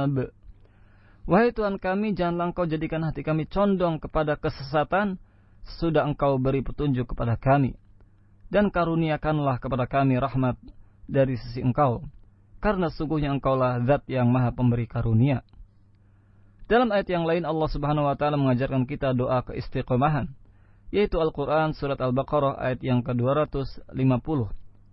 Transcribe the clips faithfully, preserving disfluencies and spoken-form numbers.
Wahab. Wahai Tuhan kami, janganlah Engkau jadikan hati kami condong kepada kesesatan sesudah Engkau beri petunjuk kepada kami. Dan karuniakanlah kepada kami rahmat dari sisi Engkau, karena sungguhnya Engkaulah zat yang maha pemberi karunia. Dalam ayat yang lain Allah subhanahu wa ta'ala mengajarkan kita doa keistiqomahan, yaitu Al-Quran surat Al-Baqarah ayat yang ke dua ratus lima puluh.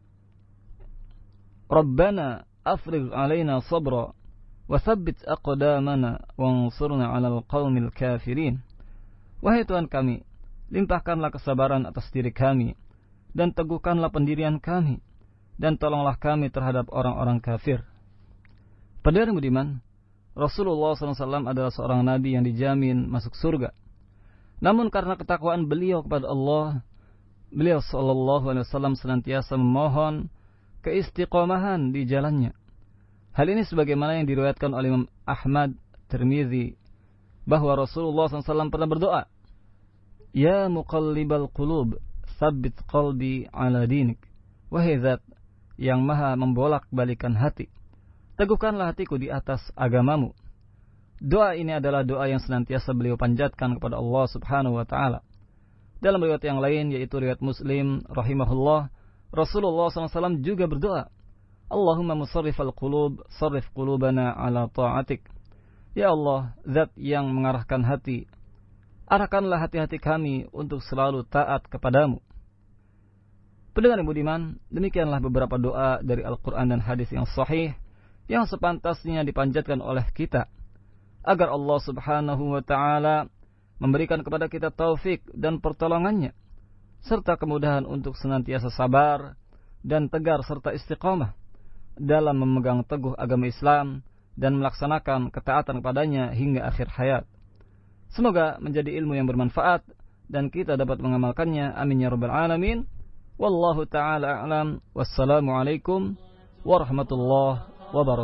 Rabbana afrigh alaina sabra wa thabbit aqdamana wansurna 'alal qaumil kafirin. Wahai Tuhan kami, limpahkanlah kesabaran atas diri kami dan teguhkanlah pendirian kami dan tolonglah kami terhadap orang-orang kafir. Pendengar budiman, Rasulullah shallallahu alaihi wasallam adalah seorang nabi yang dijamin masuk surga. Namun karena ketakwaan beliau kepada Allah, beliau sallallahu alaihi wasallam senantiasa memohon keistiqomahan di jalannya. Hal ini sebagaimana yang diriwayatkan oleh Imam Ahmad, Tirmizi, bahwa Rasulullah shallallahu alaihi wasallam pernah berdoa, Ya muqallibal qulub, tsabbit qalbi ala dinik. Wahai zat yang maha membolak-balikan hati, teguhkanlah hatiku di atas agamamu. Doa ini adalah doa yang senantiasa beliau panjatkan kepada Allah subhanahu wa ta'ala. Dalam riwayat yang lain, yaitu riwayat Muslim rahimahullah, Rasulullah shallallahu alaihi wasallam juga berdoa, Allahumma musarrifal qulub, sarrif qulubana ala ta'atik. Ya Allah, zat yang mengarahkan hati, arahkanlah hati-hati kami untuk selalu taat kepadamu. Pendengar yang budiman, demikianlah beberapa doa dari Al-Quran dan hadis yang sahih yang sepantasnya dipanjatkan oleh kita, agar Allah subhanahu wa ta'ala memberikan kepada kita taufik dan pertolongannya, serta kemudahan untuk senantiasa sabar dan tegar serta istiqamah dalam memegang teguh agama Islam dan melaksanakan ketaatan kepadanya hingga akhir hayat. Semoga menjadi ilmu yang bermanfaat dan kita dapat mengamalkannya. Amin ya rabbal alamin. Wallahu ta'ala a'lam. Wassalamualaikum warahmatullahi wabarakatuh.